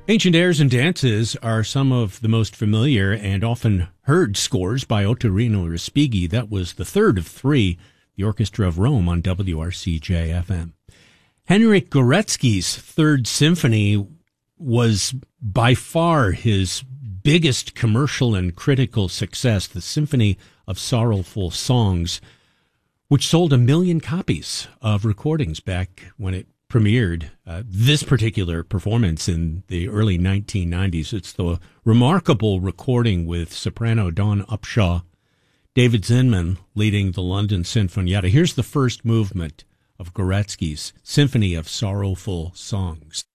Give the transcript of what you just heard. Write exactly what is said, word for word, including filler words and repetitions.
Ancient Airs and Dances are some of the most familiar and often heard scores by Ottorino Respighi. That was the third of three, the Orchestra of Rome on W R C J F M. Henryk Gorecki's Third Symphony was by far his biggest commercial and critical success, the Symphony of Sorrowful Songs, which sold a million copies of recordings back when it premiered. Uh, this particular performance in the early nineteen nineties. It's the remarkable recording with soprano Dawn Upshaw, David Zinman leading the London Sinfonietta. Here's the first movement of Gorecki's Symphony of Sorrowful Songs.